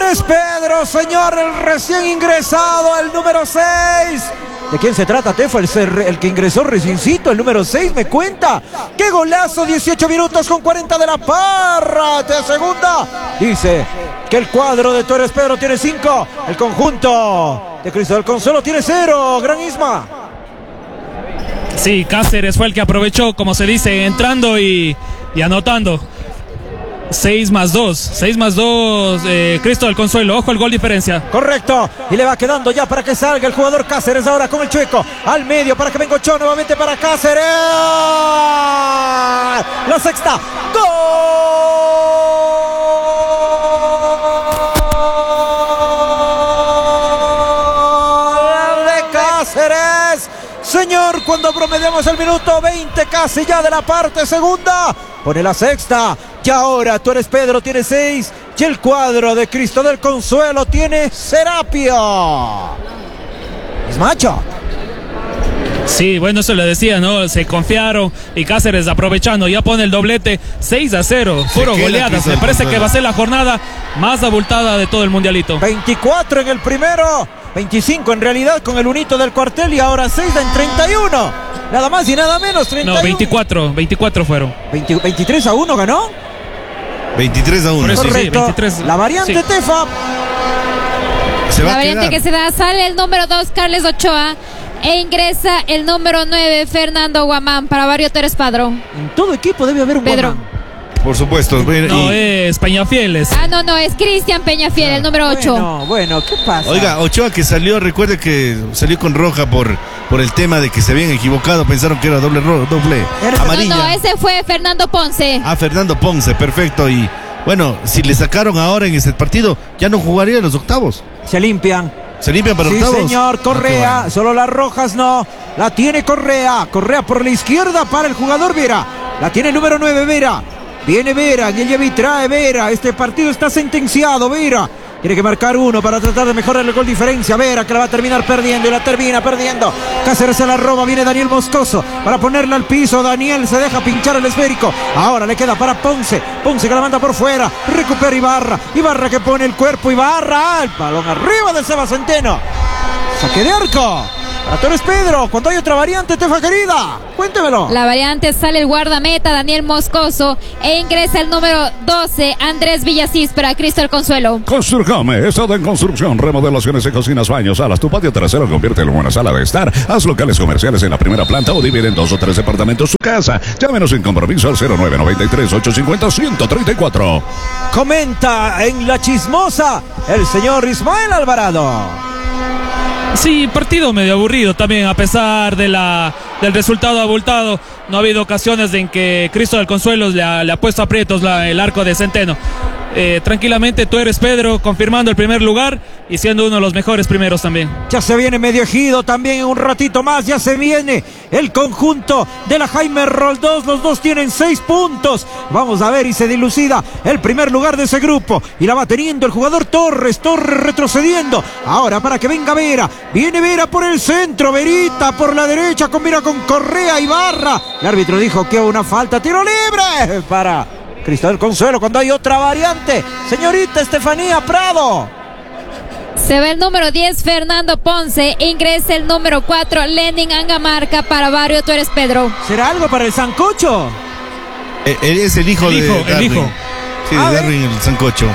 eres Pedro, señor, el recién ingresado, el número 6. ¿De quién se trata, Tefa? El que ingresó reciencito, el número 6, me cuenta. ¡Qué golazo! 18 minutos con 40 de la Parra de segunda. Dice que el cuadro de Tú eres Pedro tiene 5. El conjunto de Cristo del Consuelo tiene 0. Gran Isma. Sí, Cáceres fue el que aprovechó, como se dice, entrando y anotando. 6 más 2, Cristo del Consuelo, ojo el gol diferencia. Correcto, y le va quedando ya para que salga el jugador Cáceres ahora con el Chueco, al medio para que venga Ochoa nuevamente para Cáceres. La sexta, ¡gol de Cáceres! Señor, cuando promediamos el minuto 20 casi ya de la parte segunda, pone la sexta. Y ahora Tú eres Pedro tiene 6 y el cuadro de Cristo del Consuelo tiene Serapio. Es macho. Sí, bueno, eso le decía, ¿no? Se confiaron y Cáceres aprovechando, ya pone el doblete 6-0, puro goleadas. Me parece que va a ser la jornada más abultada de todo el mundialito. 24 en el primero, 25 en realidad con el unito del cuartel y ahora 6 en 31. Nada más y nada menos, 31. No, 24 fueron. 23-1 ganó. 23-1. Correcto. 23. La variante, sí. Tefa. La variante que se da, sale el número 2, Carles Ochoa, e ingresa el número 9, Fernando Guamán. Para Barrio Tú eres Pedro. En todo equipo debe haber un Pedro. Guamán. Por supuesto. No, es Peñafieles. No, es Cristian Peñafiel, el número 8. Bueno, ¿qué pasa? Oiga, Ochoa que salió, recuerde que salió con roja por el tema de que se habían equivocado, pensaron que era doble amarilla. No, ese fue Fernando Ponce. Fernando Ponce, perfecto. Y bueno, si le sacaron ahora en ese partido, ya no jugaría en los octavos. Se limpian. ¿Se limpian para octavos? Sí, señor, Correa, bueno. Solo las rojas no. La tiene Correa por la izquierda para el jugador Vera. La tiene el número 9, Vera. Viene Vera, Guillevi trae Vera. Este partido está sentenciado, Vera. Tiene que marcar uno para tratar de mejorar el gol diferencia. Vera que la va a terminar perdiendo y la termina perdiendo. Cáceres se la roba, viene Daniel Moscoso para ponerla al piso. Daniel se deja pinchar el esférico. Ahora le queda para Ponce. Ponce que la manda por fuera. Recupera Ibarra. Ibarra que pone el cuerpo. Ibarra. El balón arriba de Seba Centeno. Saque de arco. Para Tú eres Pedro, cuando hay otra variante, Tefa querida, cuéntemelo. La variante sale el guardameta Daniel Moscoso e ingresa el número 12, Andrés Villasís, para Cristo del Consuelo. Construjame, estado en construcción, remodelaciones de cocinas, baños, salas. Tu patio trasero conviértelo en una sala de estar. Haz locales comerciales en la primera planta o divide en 2 o 3 departamentos su casa. Llámenos sin compromiso al 0993-850-134. Comenta en La Chismosa el señor Ismael Alvarado. Sí, partido medio aburrido también, a pesar del resultado abultado. No ha habido ocasiones en que Cristo del Consuelo le ha puesto aprietos el arco de Centeno. Tranquilamente Tú eres Pedro confirmando el primer lugar y siendo uno de los mejores primeros también. Ya se viene medio ejido también en un ratito más. Ya se viene el conjunto de la Jaime Roldós. Los dos tienen 6 puntos. Vamos a ver y se dilucida el primer lugar de ese grupo. Y la va teniendo el jugador Torres. Torres retrocediendo. Ahora para que venga Vera. Viene Vera por el centro. Verita por la derecha. Combina con Correa y Barra. El árbitro dijo que una falta. Tiro libre para Cristo del Consuelo cuando hay otra variante. Señorita Estefanía Prado. Se ve el número 10, Fernando Ponce. Ingresa el número 4, Lenin Angamarca, para Barrio Tú eres Pedro. ¿Será algo para el sancocho? Él es el hijo de Darwin. El hijo. Sí, de Darwin, el sancocho.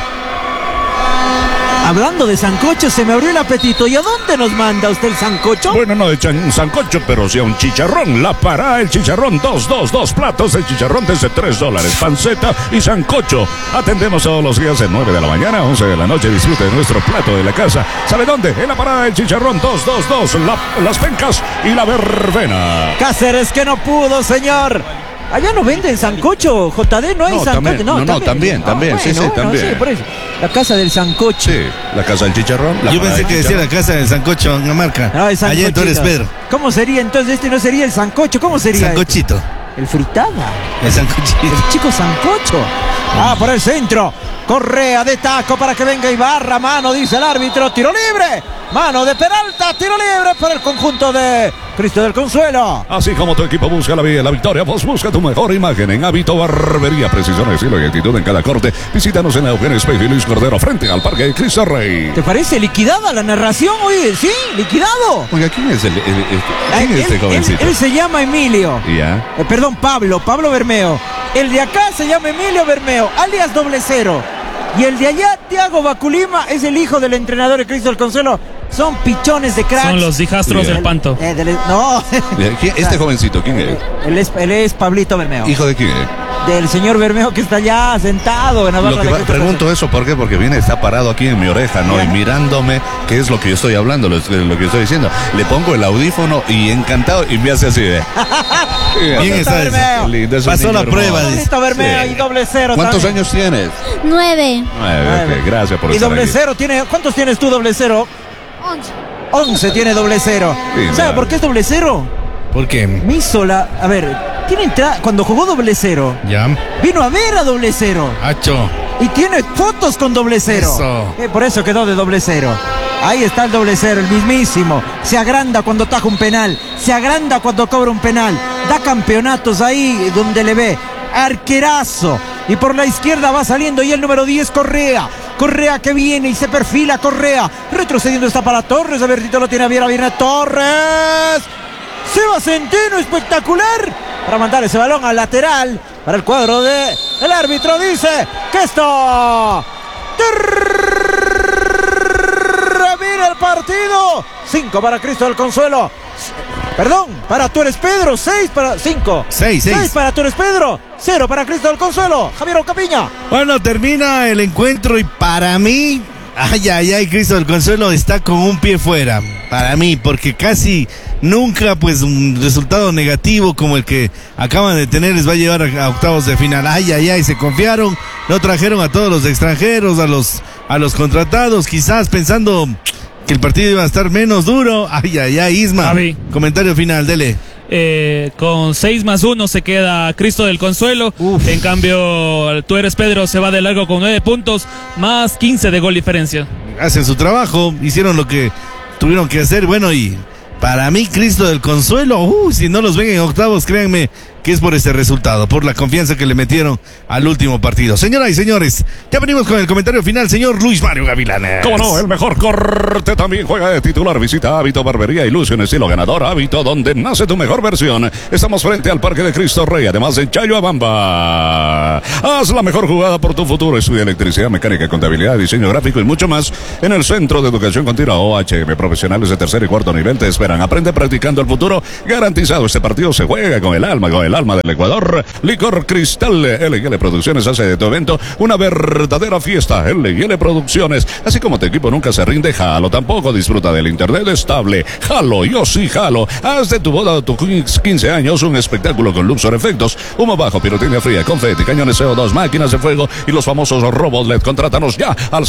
Hablando de sancocho, se me abrió el apetito. ¿Y a dónde nos manda usted el sancocho? Bueno, no echan un sancocho, pero sí a un chicharrón. La Pará, el chicharrón, 2 platos de chicharrón desde $3. Panceta y sancocho. Atendemos todos los días de 9 de la mañana a 11 de la noche. Disfrute de nuestro plato de la casa. ¿Sabe dónde? En La Pará, el chicharrón, 2. Las Pencas y la Verbena. Cáceres que no pudo, señor. Allá no venden sancocho, JD, no hay sancocho. También, sí, también. Sí, por eso. La casa del sancocho. Sí, la casa del chicharrón. Yo pensé que decía la casa del sancocho en Amarca. No, el sancochito. Allá en Tú eres Pedro. ¿Cómo sería entonces? Este no sería el sancocho, ¿cómo sería? Sancochito. El fritada. El sancochito. El chico sancocho. Por el centro. Correa de taco para que venga Ibarra. Mano, dice el árbitro. Tiro libre. Mano de Peralta. Tiro libre para el conjunto de Cristo del Consuelo. Así como tu equipo busca la victoria, vos busca tu mejor imagen en Hábito Barbería. Precisión, estilo y actitud en cada corte. Visítanos en Eugenio Espejo y Luis Cordero frente al Parque de Cristo Rey. ¿Te parece liquidada la narración? Oye, sí, liquidado. Oiga, ¿quién es quién es este jovencito? Él se llama Emilio. ¿Ya? Perdón, Pablo Bermeo. El de acá se llama Emilio Bermeo, alias 0. Y el de allá, Tiago Baculima, es el hijo del entrenador de Cristo del Consuelo. Son pichones de cracks. Son los hijastros del Panto. No. Este jovencito, ¿quién es? Él es Pablito Bermeo. ¿Hijo de quién es? Del señor Bermeo, que está allá sentado en la barra de pregunto eso, ¿por qué? Porque está parado aquí en mi oreja, ¿no? Y mirándome, ¿qué es lo que yo estoy hablando? Lo que estoy diciendo. Le pongo el audífono y encantado y me hace así de... Bien está lindo, pasó la prueba. Pablito Bermeo y 0. ¿Cuántos años tienes? 9. 9, ok, gracias por estar aquí. Y 0 tiene... ¿Cuántos tienes tú, 0? 11 tiene 0. Sí, ¿Sabe por qué es 0? ¿Por qué? Mísola, a ver, tiene cuando jugó 0, Ya. vino a ver a 0. Hacho. Y tiene fotos con 0. Eso. Por eso quedó de 0. Ahí está el 0, el mismísimo. Se agranda cuando taja un penal. Se agranda cuando cobra un penal. Da campeonatos ahí donde le ve. Arquerazo. Y por la izquierda va saliendo y el número 10, Correa. Correa que viene y se perfila Correa. Retrocediendo está para Torres. A ver, lo tiene Viera. Viene Torres. Seba Centeno, espectacular. Para mandar ese balón al lateral. Para el cuadro de... El árbitro dice que esto... Termina el partido. 5 para Cristo del Consuelo. Perdón, para Tú Eres Pedro. 6 para... 5. 6 para Tú Eres Pedro. 0 para Cristo del Consuelo. Javier Ocapiña. Bueno, termina el encuentro y para mí... Ay, Cristo del Consuelo está con un pie fuera. Para mí, porque casi nunca pues un resultado negativo como el que acaban de tener les va a llevar a octavos de final. Se confiaron, no trajeron a todos los extranjeros, a los contratados, quizás pensando que el partido iba a estar menos duro. Isma. Javi. Comentario final, dele. Con 6+1 se queda Cristo del Consuelo. En cambio, Tú Eres Pedro se va de largo con 9 puntos, más 15 de gol diferencia. Hacen su trabajo, hicieron lo que tuvieron que hacer. Bueno, y para mí Cristo del Consuelo, si no los ven en octavos, créanme que es por ese resultado, por la confianza que le metieron al último partido. Señoras y señores, ya venimos con el comentario final, señor Luis Mario Gavilanes. ¿Cómo no? El mejor corte también juega de titular. Visita Hábito Barbería Ilusión estilo ganador. Hábito, donde nace tu mejor versión. Estamos frente al Parque de Cristo Rey, además en Chayhuabamba. Haz la mejor jugada por tu futuro. Estudia electricidad, mecánica, contabilidad, diseño gráfico y mucho más en el Centro de Educación Continua OHM. Profesionales de tercer y cuarto nivel te esperan. Aprende practicando el futuro garantizado. Este partido se juega con el alma del Ecuador. Licor Cristal. LL Producciones hace de tu evento una verdadera fiesta. LL Producciones. Así como tu equipo nunca se rinde, Jalo tampoco. Disfruta del internet estable. Jalo, yo sí Jalo. Haz de tu boda o tus 15 años un espectáculo con Luxor Efectos, humo bajo, pirotecnia fría, confeti, cañones CO2, máquinas de fuego y los famosos robots LED. Contrátanos ya al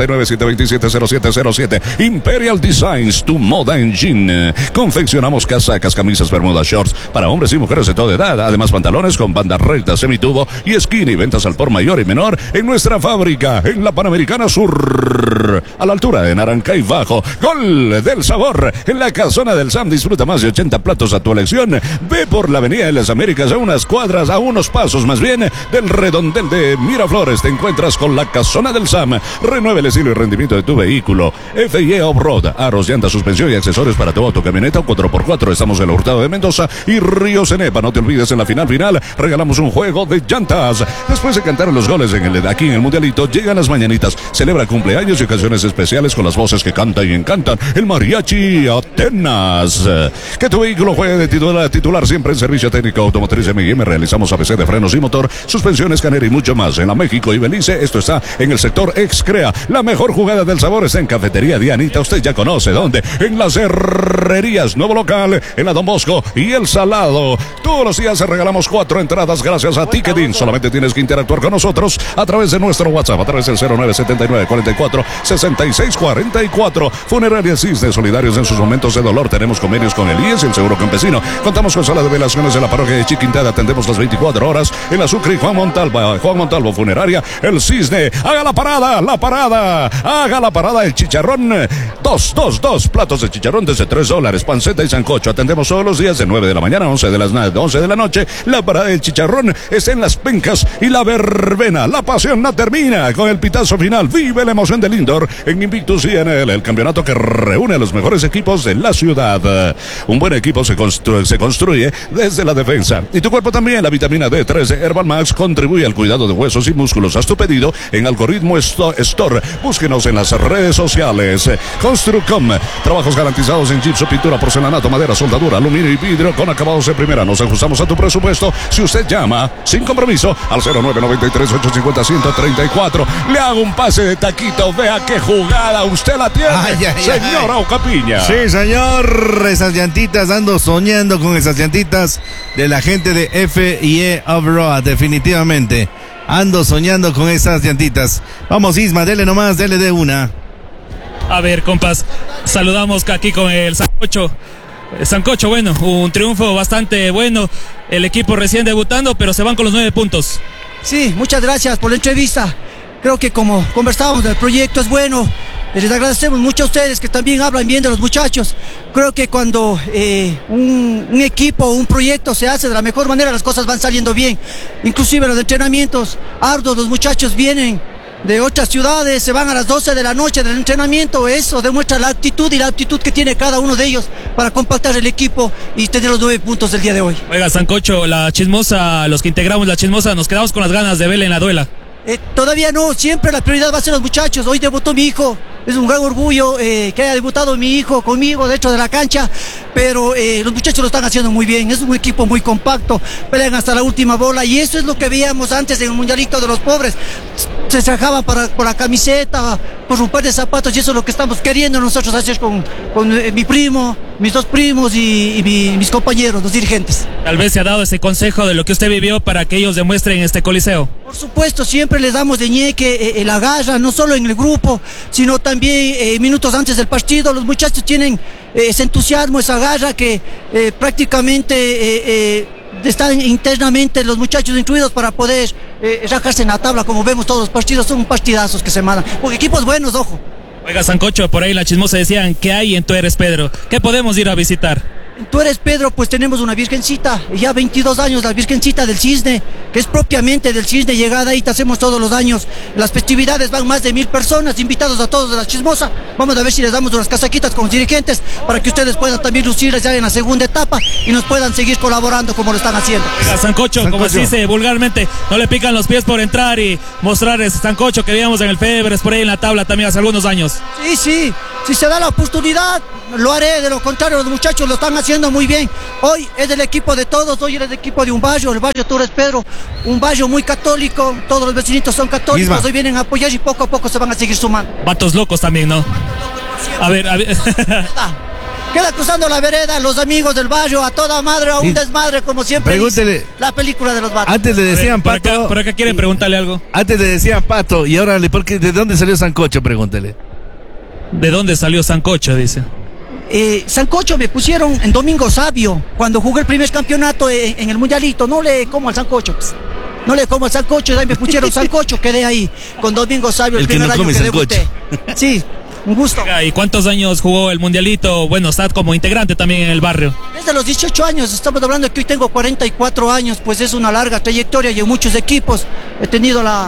099-727-0707. Imperial Designs, tu moda en jean. Confeccionamos casacas, camisas, bermudas, shorts para hombres y mujeres de toda edad. Además, pantalones con bandas rectas, semitubo y skinny. Ventas al por mayor y menor en nuestra fábrica en la Panamericana Sur, a la altura de Naranjay Bajo. Gol del Sabor en la casona del Sam. Disfruta más de 80 platos a tu elección. Ve por la Avenida de las Américas a unas cuadras, a unos pasos más bien del redondel de Miraflores. Te encuentras con la casona del Sam. Renueve el estilo y rendimiento de tu vehículo. FIE Off-Road, aros, llantas, suspensión y accesorios para tu auto, camioneta o 4x4. Estamos en el Hurtado de Mendoza y Río Cenepa. No te olvides, en la final regalamos un juego de llantas. Después de cantar los goles aquí en el Mundialito, llegan las mañanitas. Celebra cumpleaños y ocasiones especiales con las voces que cantan y encantan el Mariachi Atenas. Que tu vehículo juegue de titular siempre en servicio técnico automotriz M&M. Realizamos ABC de frenos y motor, suspensión, escanera y mucho más. En la México y Belice, esto está en el sector Excrea. La mejor jugada del sabor está en Cafetería Dianita. Usted ya conoce dónde. En las Herrerías, nuevo local en la Don Bosco y El Salado. Todos los días días regalamos 4 entradas gracias a Ticketing. Solamente tienes que interactuar con nosotros a través de nuestro WhatsApp, a través del 0979-44-6644. Funeraria Cisne, solidarios en sus momentos de dolor. Tenemos convenios con el IES y el Seguro Campesino. Contamos con sala de velaciones de la parroquia de Chiquintada. Atendemos las 24 horas en la Sucre y Juan Montalvo Funeraria. El Cisne, haga la parada, haga la parada, el chicharrón. 2 platos de chicharrón desde $3, panceta y sancocho. Atendemos todos los días de 9 de la mañana a 11 de la noche. La parada del chicharrón está en Las Pencas y la verbena. La pasión no termina con el pitazo final. Vive la emoción del indoor en Invictus INL, el campeonato que reúne a los mejores equipos de la ciudad. Un buen equipo se construye desde la defensa. Y tu cuerpo también. La vitamina D3 de Herbal Max contribuye al cuidado de huesos y músculos. Haz tu pedido en Algoritmo Store. Búsquenos en las redes sociales. Construcom, trabajos garantizados en gipso, pintura, porcelanato, madera, soldadura, aluminio y vidrio con acabados de primera. Nos ajustamos a tu presupuesto si usted llama sin compromiso al 0993-850-134. Le hago un pase de taquito. Vea qué jugada usted la tiene, señora Ocapiña. Sí, señor. Esas llantitas, ando soñando con esas llantitas de la gente de F&E Off-Road, definitivamente. Ando soñando con esas llantitas. Vamos, Isma, dele nomás, dele de una. A ver, compas, saludamos aquí con el Sancocho. Sancocho, bueno, un triunfo bastante bueno. El equipo recién debutando, pero se van con los 9 puntos. Sí, muchas gracias por la entrevista. Creo que como conversábamos, el proyecto es bueno. Les agradecemos mucho a ustedes que también hablan bien de los muchachos. Creo que cuando un equipo o un proyecto se hace de la mejor manera, las cosas van saliendo bien. Inclusive los entrenamientos arduos, los muchachos vienen de otras ciudades, se van a las 12 de la noche del entrenamiento. Eso demuestra la actitud y la aptitud que tiene cada uno de ellos para compactar el equipo y tener los 9 puntos del día de hoy. Oiga, Sancocho, la Chismosa, los que integramos la Chismosa, nos quedamos con las ganas de verle en la duela. Todavía no, siempre la prioridad va a ser los muchachos. Hoy debutó mi hijo, es un gran orgullo que haya debutado mi hijo conmigo dentro de la cancha, pero los muchachos lo están haciendo muy bien. Es un equipo muy compacto, pelean hasta la última bola y eso es lo que veíamos antes en el Mundialito de los Pobres. Se sacaban por la camiseta, por un par de zapatos, y eso es lo que estamos queriendo nosotros hacer con mi primo, mis 2 primos y mis compañeros, los dirigentes. Tal vez se ha dado ese consejo de lo que usted vivió para que ellos demuestren este coliseo. Por supuesto, siempre les damos de ñeque la garra, no solo en el grupo, sino también minutos antes del partido. Los muchachos tienen ese entusiasmo, esa garra que prácticamente están internamente los muchachos incluidos para poder rajarse en la tabla. Como vemos, todos los partidos son partidazos que se mandan, porque equipos buenos, ojo. Oiga, Sancocho, por ahí la Chismosa decían, ¿qué hay en Tú Eres Pedro? ¿Qué podemos ir a visitar? Tú Eres Pedro, pues tenemos una virgencita, ya 22 años, la virgencita del Cisne, que es propiamente del Cisne, llegada ahí, te hacemos todos los años. Las festividades van más de 1000 personas, invitados a todos de la Chismosa. Vamos a ver si les damos unas casaquitas con los dirigentes para que ustedes puedan también lucirles ya en la segunda etapa y nos puedan seguir colaborando como lo están haciendo. Oiga, Sancocho, como se dice vulgarmente, no le pican los pies por entrar y mostrar ese Sancocho que veíamos en el Febres, por ahí en la tabla también hace algunos años. Sí, si se da la oportunidad, lo haré. De lo contrario, los muchachos lo están haciendo muy bien. Hoy es el equipo de todos, hoy es el equipo de un barrio, el barrio Tú Eres Pedro, un barrio muy católico, todos los vecinitos son católicos. Isma. Hoy vienen a apoyar y poco a poco se van a seguir sumando. Vatos locos también, ¿no? A ver. Queda cruzando la vereda, los amigos del barrio, a toda madre, a un desmadre, como siempre. Pregúntele. Dice la película de los vatos. Antes le decían Pato. Por acá quieren preguntarle algo. Antes le decían Pato, y ahora, ¿de dónde salió Sancocho? Pregúntele. ¿De dónde salió Sancocho? Dice. Sancocho me pusieron en Domingo Sabio, cuando jugué el primer campeonato en el Mundialito. No le como al Sancocho, pues. No le como al Sancocho, y ahí me pusieron Sancocho, quedé ahí con Domingo Sabio el primer año que debuté. Sí, un gusto. ¿Y cuántos años jugó el Mundialito? Bueno, está como integrante también en el barrio. Desde los 18 años, estamos hablando de que hoy tengo 44 años, pues es una larga trayectoria y en muchos equipos he tenido la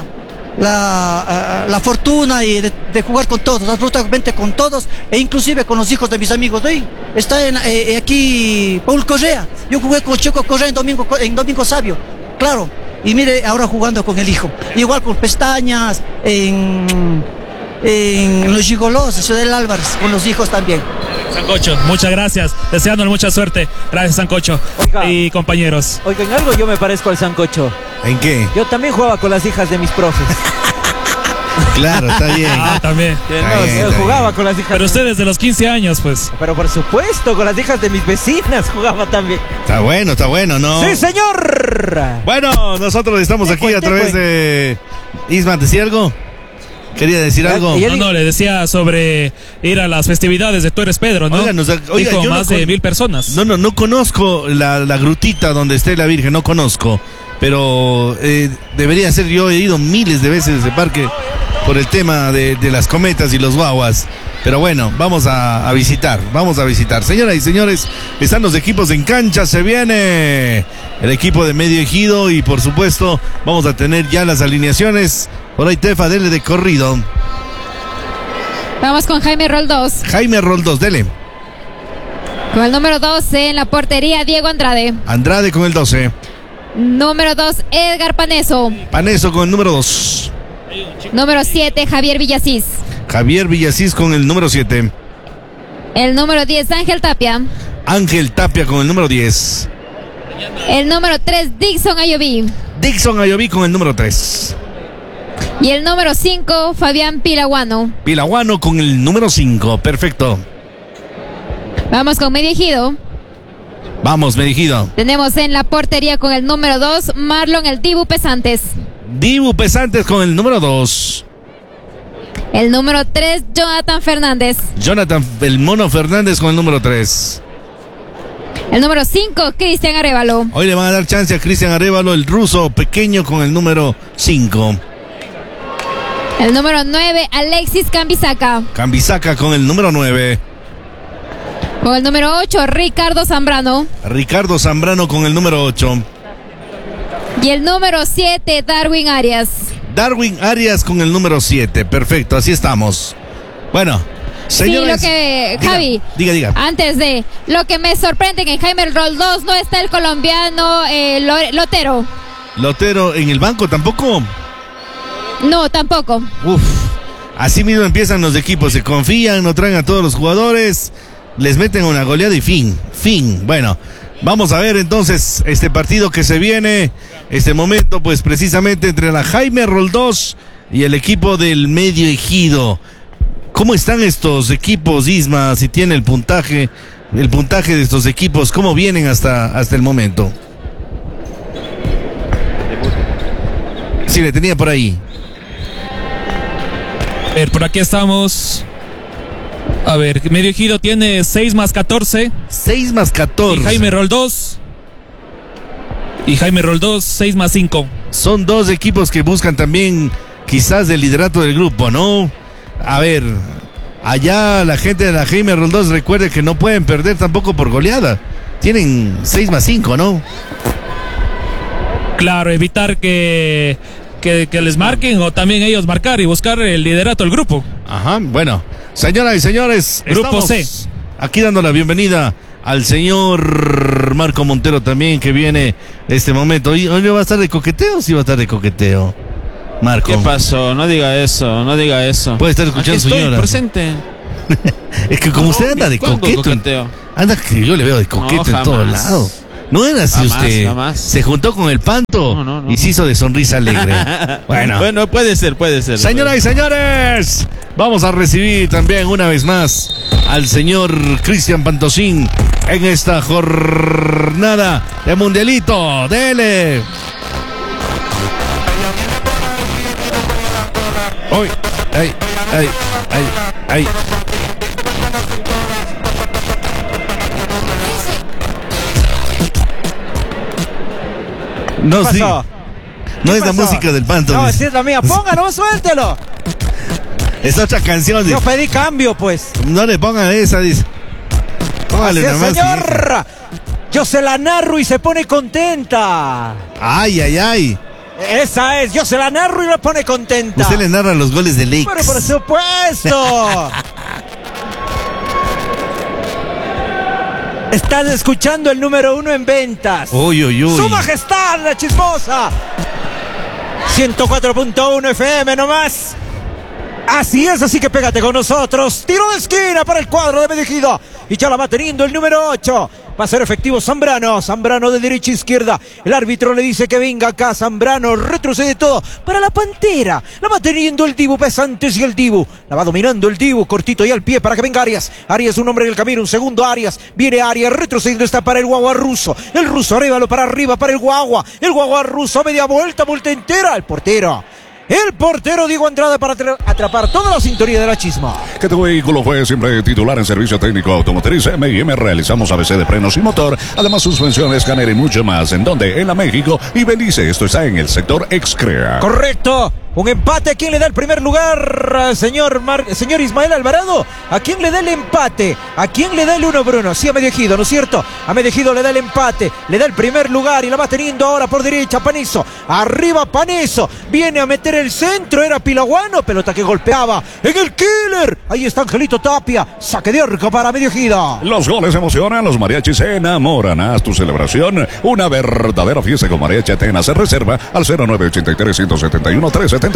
fortuna y de jugar con todos, absolutamente con todos, e inclusive con los hijos de mis amigos. Hoy está aquí Paul Correa, yo jugué con Checo Correa en Domingo Sabio, claro, y mire ahora jugando con el hijo, igual con Pestañas, en los Gigolos, en Ciudad del Álvarez, con los hijos también. Sancocho, muchas gracias, deseándole mucha suerte. Gracias, Sancocho. Oiga, y compañeros. Oiga, en algo yo me parezco al Sancocho. ¿En qué? Yo también jugaba con las hijas de mis profes. Claro, está bien. También. Él jugaba con las hijas. Pero usted desde los 15 años, pues. Pero por supuesto, con las hijas de mis vecinas jugaba también. Está bueno, ¿no? ¡Sí, señor! Bueno, nosotros estamos aquí a través de... Isma, ¿decía algo? ¿Quería decir algo? No, le decía sobre ir a las festividades de Tú Eres Pedro, ¿no? Oiga, Dijo yo más de 1,000 personas. No conozco la grutita donde esté la Virgen, no conozco. Pero debería ser, yo he ido miles de veces a ese parque por el tema de las cometas y los guaguas. Pero bueno, vamos a visitar. Señoras y señores, están los equipos en cancha, se viene el equipo de Medio Ejido y por supuesto vamos a tener ya las alineaciones. Por ahí, Tefa, dele de corrido. Vamos con Jaime Roldós. Jaime Roldós, dele. Con el número 12 en la portería, Diego Andrade. Andrade con el 12. Número 2, Edgar Paneso. Paneso con el número 2. Número 7, Javier Villasís. Javier Villasís con el número 7. El número 10, Ángel Tapia. Ángel Tapia con el número 10. El número 3, Dixon Ayoví. Dixon Ayoví con el número 3. Y el número 5, Fabián Pilaguano. Pilaguano con el número 5, perfecto. Vamos con Medio Ejido. Vamos, Medigido. Tenemos en la portería con el número 2, Marlon el Dibu Pesantes. Dibu Pesantes con el número 2. El número 3, Jonathan Fernández. Jonathan el Mono Fernández con el número 3. El número 5, Cristian Arévalo. Hoy le van a dar chance a Cristian Arévalo, el ruso pequeño con el número 5. El número 9, Alexis Cambisaca. Cambisaca con el número 9. Con el número 8, Ricardo Zambrano. Ricardo Zambrano con el número 8. Y el número 7, Darwin Arias. Darwin Arias con el número 7. Perfecto, así estamos. Bueno, señores. Sí, lo que, Javi. Diga. Antes de, lo que me sorprende que en Jaime Roldós no está el colombiano Lotero. Lotero en el banco tampoco. No, tampoco. Así mismo empiezan los equipos, se confían, no traen a todos los jugadores, les meten una goleada y fin. Bueno, vamos a ver entonces este partido que se viene, este momento pues precisamente entre la Jaime Roldós y el equipo del Medio Ejido. ¿Cómo están estos equipos, Isma? Si tiene el puntaje de estos equipos, ¿cómo vienen hasta el momento? Sí, le tenía por ahí. A ver, por aquí estamos. A ver, Medio Ejido tiene 6 más 14. 6 más 14. Y Jaime Roldós 6 más 5. Son dos equipos que buscan también quizás el liderato del grupo, ¿no? A ver, allá la gente de la Jaime Roldós recuerde que no pueden perder tampoco por goleada. Tienen 6 más 5, ¿no? Claro, evitar que les marquen o también ellos marcar y buscar el liderato del grupo. Ajá, bueno, señoras y señores, Grupo C. Aquí dando la bienvenida al señor Marco Montero también, que viene este momento. ¿Hoy va a estar de coqueteo o sí va a estar de coqueteo? Marco. ¿Qué pasó? No diga eso. Puede estar escuchando Aquí estoy señora. Presente. Es que como usted anda de coqueto. Anda que yo le veo de coqueto en todos lados. No era así usted. Jamás. Se juntó con el Panto No. y se hizo de sonrisa alegre. Bueno, puede ser. Señoras y señores, vamos a recibir también una vez más al señor Cristian Pantosín en esta jornada de Mundialito. Dele. Hoy, ay. No, sí. No es la música del Panto. No, si es la mía. Póngalo, suéltelo. Es otra canción. Yo pedí cambio, pues. No le pongan esa, dice. Póngale así nomás. Es, señor. Yo se la narro y se pone contenta. Ay. Esa es. Yo se la narro y me pone contenta. Usted le narra los goles de Lex. Pero por supuesto. Están escuchando el número 1 en ventas. Uy. Su majestad, la chismosa. 104.1 FM nomás. Así es, así que pégate con nosotros. Tiro de esquina para el cuadro de Medio Ejido. Y ya la va teniendo el número 8. Va a ser efectivo Zambrano. Zambrano de derecha a izquierda. El árbitro le dice que venga acá. Zambrano retrocede todo para la Pantera. La va teniendo el Dibu Pesantes y el Dibu. La va dominando el Dibu. Cortito y al pie para que venga Arias. Arias, un hombre en el camino. Un segundo Arias. Viene Arias retrocediendo. Está para el Guagua Russo. El Russo Arévalo para arriba para el Guagua. El Guagua Russo media vuelta entera. El portero Diego Andrade para atrapar toda la sintonía de la chisma. Que tu vehículo fue siempre titular en servicio técnico automotriz. M&M realizamos ABC de frenos y motor, además suspensión, escáner y mucho más. ¿En dónde? En la México y Belice. Esto está en el sector Excrea. Correcto. Un empate. ¿A quién le da el primer lugar, señor Ismael Alvarado? ¿A quién le da el empate? ¿A quién le da el 1-1? Sí, a Medio Ejido, ¿no es cierto? A Medio Ejido le da el empate, le da el primer lugar y la va teniendo ahora por derecha Paneso. Arriba Paneso, viene a meter el centro, era Pilaguano, pelota que golpeaba en el killer. Ahí está Angelito Tapia, saque de arco para Medio Ejido. Los goles emocionan, los mariachis se enamoran. Haz tu celebración una verdadera fiesta con Mariachi Atenas. Se reserva al 0983-171-373.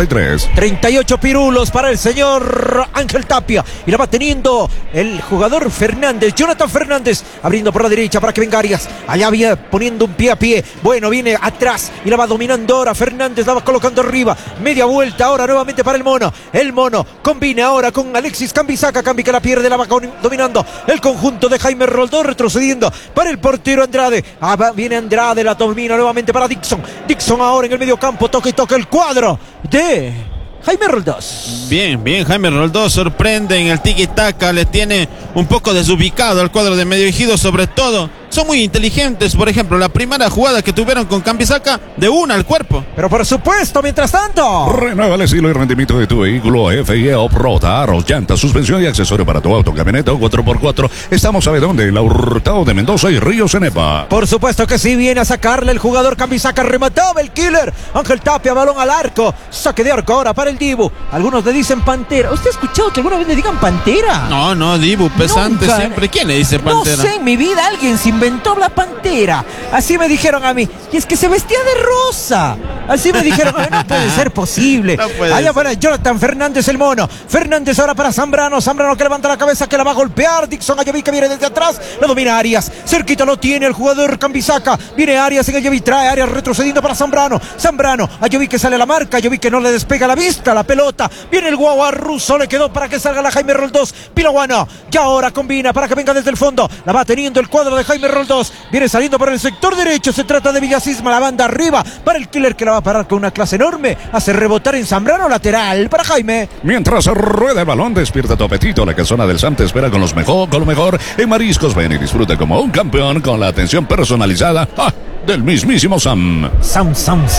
38 pirulos para el señor Ángel Tapia. Y la va teniendo el jugador Fernández, Jonathan Fernández, abriendo por la derecha para que venga Arias. Allá viene poniendo un pie a pie. Bueno, viene atrás y la va dominando ahora Fernández, la va colocando arriba. Media vuelta ahora nuevamente para el Mono. El Mono combina ahora con Alexis Cambisaca. Cambi que la pierde, la va dominando el conjunto de Jaime Roldós, retrocediendo para el portero Andrade. Viene Andrade, la domina nuevamente para Dixon. Dixon ahora en el medio campo, toca y toca el cuadro de Jaime Roldós. Bien, Jaime Roldós sorprende en el tiki-taka, le tiene un poco desubicado al cuadro de Medio Ejido, sobre todo. Son muy inteligentes, por ejemplo, la primera jugada que tuvieron con Cambisaca, de una al cuerpo. Pero por supuesto, mientras tanto, renueva el estilo y rendimiento de tu vehículo. FIE Off-Road, aros, llantas, suspensión y accesorio para tu auto, camioneta o 4x4. Estamos, ¿sabe dónde? En la Hurtado de Mendoza y Río Cenepa. Por supuesto que sí, viene a sacarle el jugador Cambisaca, remataba el killer. Ángel Tapia, balón al arco, saque de arco ahora para el Dibu. Algunos le dicen Pantera. ¿Usted ha escuchado que alguna vez le digan Pantera? No, Dibu, pesante nunca, siempre. ¿Quién le dice Pantera? No sé, en mi vida alguien se inventó la Pantera. Así me dijeron a mí. Y es que se vestía de rosa. Así me dijeron a mí. No puede ser posible. No puede Allá ser. para Jonathan Fernández, el Mono. Fernández ahora para Zambrano. Zambrano que levanta la cabeza, que la va a golpear. Dixon Ayaví que viene desde atrás. La domina Arias. Cerquita lo tiene el jugador Cambisaca. Viene Arias en Ayaví. Trae Arias retrocediendo para Zambrano. Zambrano. Ayaví que sale a la marca. Ayaví que no le despega la vista. La pelota. Viene el Guagua Russo. Le quedó para que salga la Jaime Roldós. Pilaguano. Ya ahora combina para que venga desde el fondo. La va teniendo el cuadro de Jaime Roldós. Viene saliendo por el sector derecho. Se trata de Villasisma. La banda arriba para el killer que la va a parar con una clase enorme. Hace rebotar en Zambrano. Lateral para Jaime. Mientras rueda el balón, despierta tu apetito. La casona del Sam te espera con lo mejor en mariscos. Ven y disfruta como un campeón con la atención personalizada del mismísimo Sam. Sam.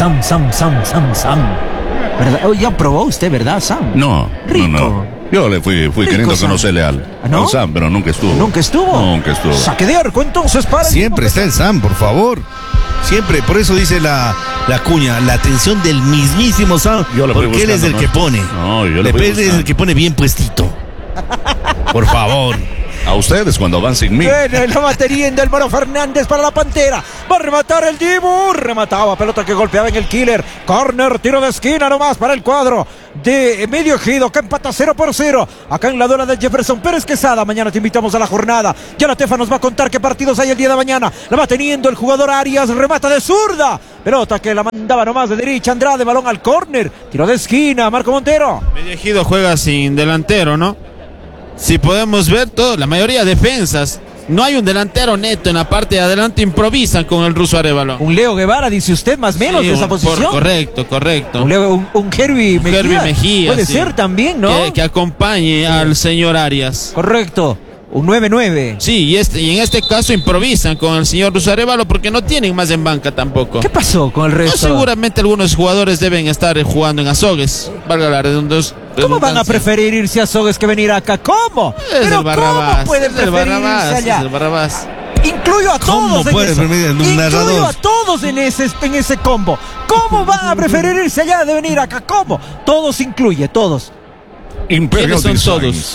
¿Verdad? Oh, ya probó usted, ¿verdad, Sam? No, Rico. no. Yo le fui queriendo Sam. conocerle al ¿No? Sam, pero nunca estuvo. ¿Nunca estuvo? Nunca estuvo. Saque de arco entonces para el Siempre está el Sam, por favor. Siempre, por eso dice la cuña, la atención del mismísimo Sam. Yo le fui porque él es el buscando, que ¿no? pone. No, yo le fui Él es el buscando. que pone bien puestito. Por favor. A ustedes cuando van sin mí. Viene la batería del Mono Fernández para la Pantera. Va a rematar el Dibu. Remataba, pelota que golpeaba en el killer. Corner, tiro de esquina nomás para el cuadro de Medio Ejido, que empata 0-0. Acá en la duela de Jefferson Pérez Quesada. Mañana te invitamos a la jornada. Ya la Tefa nos va a contar qué partidos hay el día de mañana. La va teniendo el jugador Arias. Remata de zurda. Pelota que la mandaba nomás de derecha. Andrade, balón al córner. Tiro de esquina, Marco Montero. Medio Ejido juega sin delantero, ¿no? Si podemos ver todo, la mayoría defensas. No hay un delantero neto en la parte de adelante, improvisan con el Russo Arévalo. Un Leo Guevara, dice usted, más o menos, de esa posición. Correcto. Un Herbie Mejía. Herbie Mejía, puede sí. ser también, ¿no? Que acompañe al señor Arias. Correcto. Un 9-9. Sí, y en este caso improvisan con el señor Russo Arévalo porque no tienen más en banca tampoco. ¿Qué pasó con el No, resto? seguramente algunos jugadores deben estar jugando en Azogues. Valga la redundancia. ¿Cómo van a preferir irse a Azogues que venir acá? ¿Cómo? Es ¿Pero el Barrabás. cómo pueden Es el preferir irse Barrabás. allá? Es el Barrabás. Incluyo a ¿Cómo todos en puede eso. preferir un Incluyo narrador? a todos en ese combo. ¿Cómo van a preferir irse allá de venir acá? ¿Cómo? Todos incluye, todos. Imperial ¿Quiénes son Designs. todos?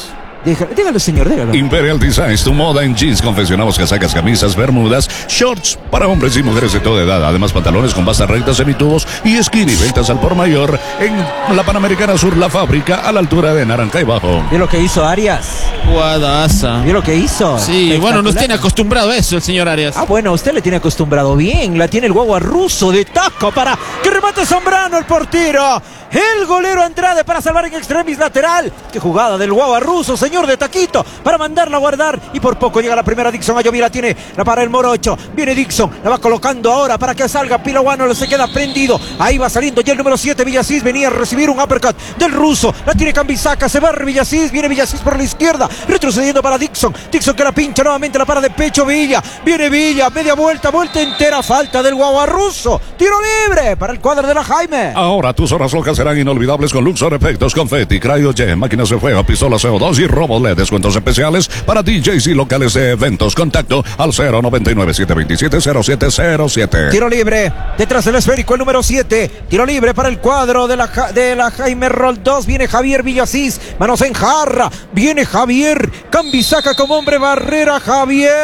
Dígalo, señor, dígalo. Imperial Designs, tu moda en jeans. Confeccionamos casacas, camisas, bermudas, shorts para hombres y mujeres de toda edad. Además, pantalones con bastas rectas, semitubos y skinny. Ventas al por mayor en la Panamericana Sur, la fábrica, a la altura de Naranja y Bajo. ¿Vio lo que hizo Arias? Guadaza. ¿Vio lo que hizo? Sí, bueno, nos tiene acostumbrado a eso el señor Arias. Ah, bueno, usted le tiene acostumbrado bien. La tiene el guagua ruso de taco para que remate Zambrano, el portero. El golero Andrade para salvar en extremis lateral. Qué jugada del guagua ruso, señor de taquito, para mandarla a guardar. Y por poco llega la primera. Dixon Ayoví la tiene la para el Morocho. Viene Dixon, la va colocando ahora para que salga Pilaguano. Se queda prendido. Ahí va saliendo ya el número 7, Villasís. Venía a recibir un uppercut del ruso. La tiene Cambisaca, se va Villasís. Viene Villasís por la izquierda, retrocediendo para Dixon. Dixon que la pincha nuevamente, la para de pecho Villa. Viene Villa, media vuelta, vuelta entera. Falta del guagua ruso. Tiro libre para el cuadro de la Jaime. Ahora tus horas locas serán inolvidables con Luxor Efectos, Confetti, Cryogen, máquinas de fuego, pistolas CO2 y robos LED. Descuentos especiales para DJs y locales de eventos. Contacto al 099-727-0707. Tiro libre, detrás del esférico el número 7. Tiro libre para el cuadro de la Jaime Roldós. Viene Javier Villasís, manos en jarra. Viene Javier, Cambisaca como hombre barrera. Javier.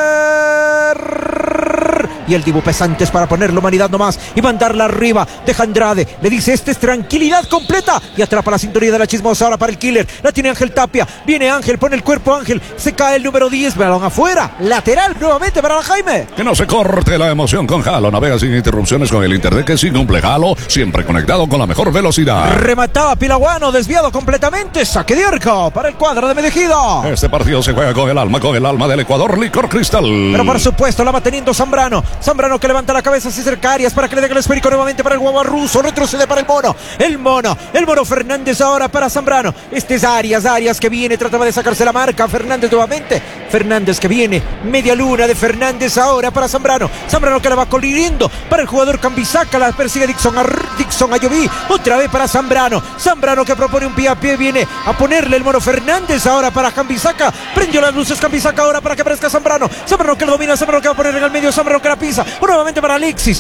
Y el Dibu Pesantes para poner la humanidad nomás y mandarla arriba. Deja Andrade, le dice: este es tranquilidad completa. Y atrapa la sintonía de la Chismosa ahora para el killer. La tiene Ángel Tapia. Viene Ángel, pone el cuerpo Ángel. Se cae el número 10, balón afuera. Lateral nuevamente para la Jaime. Que no se corte la emoción con Halo. Navega sin interrupciones con el internet que sin cumple. Halo, siempre conectado con la mejor velocidad. Remataba Pilaguano, desviado completamente. Saque de arco para el cuadro de Medejido. Este partido se juega con el alma del Ecuador, Licor Cristal. Pero por supuesto la va teniendo Zambrano. Zambrano que levanta la cabeza, se acerca a Arias para que le dé el esférico nuevamente para el guagua ruso. Retrocede para el mono. El mono Fernández ahora para Zambrano. Este es Arias que viene, trataba de sacarse la marca. Fernández nuevamente. Fernández que viene. Media luna de Fernández ahora para Zambrano. Zambrano que la va corriendo para el jugador Cambisaca. La persigue Dixon Ayoví. Otra vez para Zambrano. Zambrano que propone un pie a pie. Viene a ponerle el mono Fernández ahora para Cambisaca. Prendió las luces Cambisaca ahora para que aparezca Zambrano. Zambrano que lo domina. Zambrano que va a poner en el medio. Zambrano que la pisa. Nuevamente para Alexis.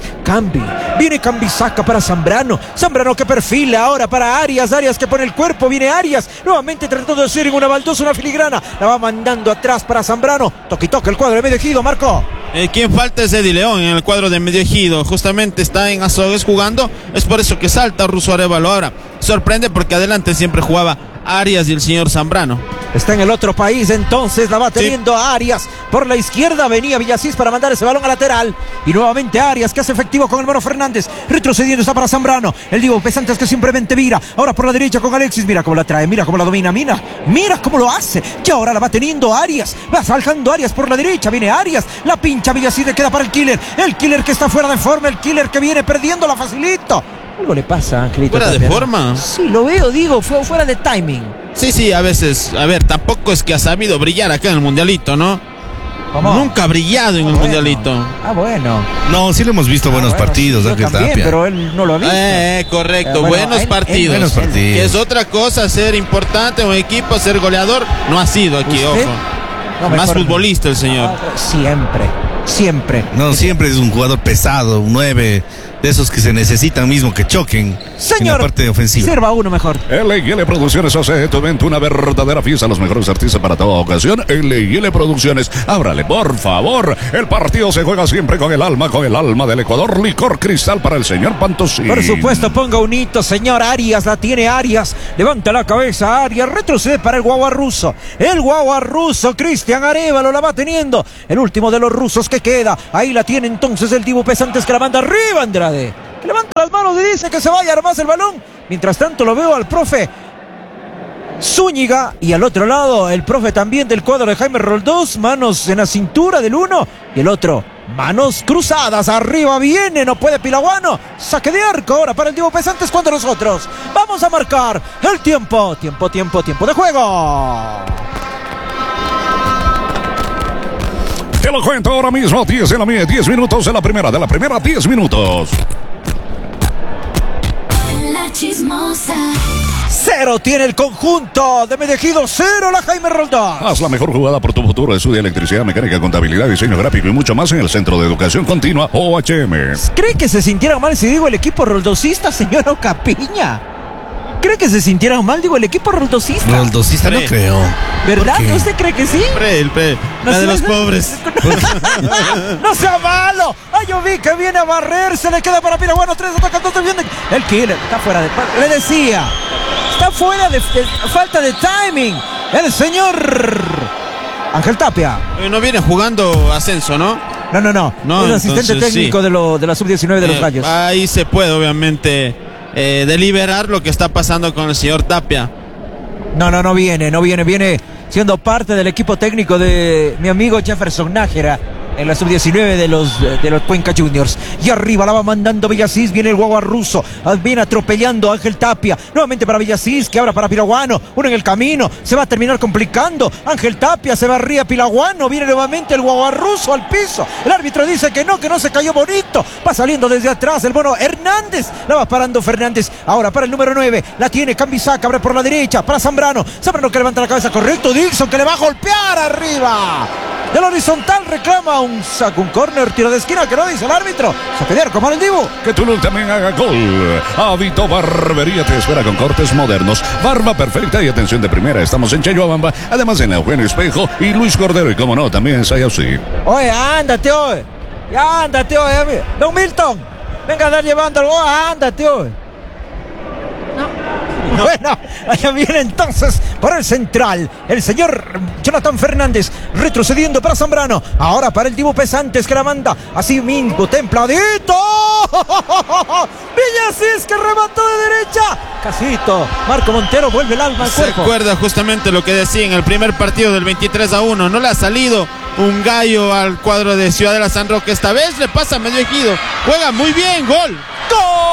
Viene Cambisaca para Zambrano. Zambrano que perfila ahora para Arias. Arias que pone el cuerpo. Viene Arias. Nuevamente tratando de hacer en una baldosa, una filigrana. La va mandando atrás para Zambrano. Toque el cuadro de Medejido, Marco. Quien falta es Eddie León en el cuadro de Medejido. Justamente está en Azogues jugando. Es por eso que salta Russo Arévalo ahora. Sorprende porque adelante siempre jugaba Arias y el señor Zambrano. Está en el otro país, entonces la va teniendo a Arias. Por la izquierda venía Villasís para mandar ese balón a lateral. Y nuevamente Arias que hace efectivo con el mono Fernández. Retrocediendo está para Zambrano. El Dibu Pesantes que simplemente vira. Ahora por la derecha con Alexis. Mira cómo la trae, mira cómo la domina. Mira cómo lo hace. Y ahora la va teniendo Arias. Va saltando Arias por la derecha. Viene Arias. La pincha Villasís, le queda para el killer. El killer que está fuera de forma. El killer que viene perdiendo la facilito. Algo le pasa, Angelito. ¿Fuera de forma? Sí, lo veo, fue fuera de timing. Sí, a veces. A ver, tampoco es que ha sabido brillar acá en el Mundialito, ¿no? ¿Cómo? Nunca ha brillado en el Mundialito. Bueno. No, sí lo hemos visto buenos partidos, Ángel Tapia. Pero él no lo ha visto. Correcto, buenos partidos. Buenos partidos. Que es otra cosa ser importante en un equipo, ser goleador. No ha sido aquí, ojo. No, más futbolista el señor. Siempre. No, siempre es un jugador pesado, un 9 de esos que se necesitan mismo que choquen. Señor, en la parte ofensiva. Sirva uno mejor. L&L Producciones hace tu evento una verdadera fiesta. Los mejores artistas para toda ocasión. L&L Producciones. Ábrale, por favor. El partido se juega siempre con el alma del Ecuador. Licor Cristal para el señor Pantosí. Por supuesto, ponga un hito, señor. Arias la tiene Arias. Levanta la cabeza Arias. Retrocede para el guagua ruso. El guagua ruso, Cristian Arévalo la va teniendo. El último de los rusos que queda. Ahí la tiene entonces el Dibu Pesantes que la manda arriba, Andrade. Que levanta las manos y dice que se vaya armás el balón. Mientras tanto lo veo al profe Zúñiga y al otro lado el profe también del cuadro de Jaime Roldós. Manos en la cintura del uno y el otro manos cruzadas. Arriba viene, no puede Pilaguano. Saque de arco ahora para el Dibu Pesantes cuando nosotros vamos a marcar el tiempo de juego. Te lo cuento ahora mismo, 10 en la mía, 10 minutos de la primera 10 minutos. La Chismosa. 0 tiene el conjunto de Medejido, 0 la Jaime Roldós. Haz la mejor jugada por tu futuro. Estudia electricidad, mecánica, contabilidad, diseño gráfico y mucho más en el Centro de Educación Continua OHM. ¿Cree que se sintiera mal si digo el equipo roldosista, señor Ocapiña? ¿Cree que se sintieran mal? Digo, el equipo roldosista. Roldosista no creo. ¿Verdad? ¿Usted cree que sí? La de los pobres. No sea malo. Ay, yo vi que viene a barrer. Se le queda para Piraguano. 3 atacando. Viene. El killer está fuera de... Le decía. Está fuera de falta de timing. El señor Ángel Tapia. No viene jugando Ascenso, ¿no? No, es asistente técnico sí. de la sub-19 de los Gallos. Ahí se puede, obviamente, deliberar lo que está pasando con el señor Tapia. No viene siendo parte del equipo técnico de mi amigo Jefferson Nájera en la sub-19 de los Cuenca Juniors. Y arriba la va mandando Villasís, viene el guagua ruso, viene atropellando a Ángel Tapia, nuevamente para Villasís, que abra para Piraguano, uno en el camino, se va a terminar complicando, Ángel Tapia se va arriba a Piraguano, viene nuevamente el guagua ruso al piso, el árbitro dice que no se cayó bonito, va saliendo desde atrás el bono Hernández, la va parando Fernández, ahora para el número 9, la tiene Cambisaca, abre por la derecha, para Zambrano que levanta la cabeza, correcto, Dixon que le va a golpear arriba. Del horizontal reclama un córner, tiro de esquina que no dice el árbitro. Saque de arco para el Divo. Que Tulum también haga gol. Avito Barbería te espera con cortes modernos, barba perfecta y atención de primera. Estamos en Chayhuabamba, además en Eugenio Espejo y Luis Cordero. Y como no, también en Sayaucí. Oye, ándate hoy. Don Milton, venga a dar llevando algo. Ándate hoy. Bueno, allá viene entonces por el central el señor Jonathan Fernández, retrocediendo para Zambrano, ahora para el Dibu Pesantes que la manda así mismo, templadito. Villasís que remató de derecha, Casito, Marco Montero vuelve el alma al cuerpo. Se acuerda justamente lo que decía en el primer partido del 23-1, no le ha salido un gallo al cuadro de Ciudadela San Roque, esta vez le pasa a medio ejido, juega muy bien, gol. ¡Gol!